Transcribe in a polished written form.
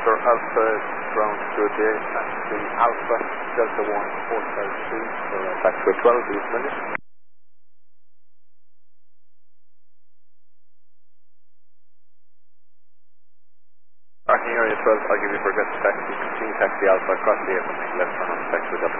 Victor Alpha, ground good day, taxi Alpha, Delta 1, 452, so back to 12, leave minutes. Parking area 12, I'll give you for aggressive taxi, continue taxi Alpha, across the airport, left turn on taxi Delta